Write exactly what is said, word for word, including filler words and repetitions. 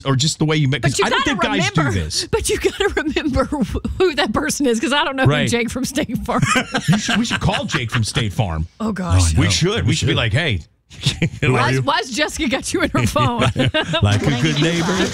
or just the way you make. But you I don't think remember, guys do this. But you got to remember who that person is because I don't know Right. who Jake from State Farm. You should, we should call Jake from State Farm. Oh gosh, we should. We, We should be should. like, hey. why's, why's Jessica got you in her phone? Like a good neighbor.